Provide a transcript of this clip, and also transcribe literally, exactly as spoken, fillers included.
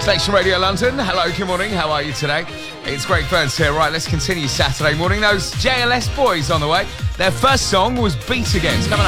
Station Radio London. Hello, good morning. How are you today? It's Greg Burns here. Right, let's continue Saturday morning. Those J L S boys on the way. Their first song was Beat Again. It's coming up.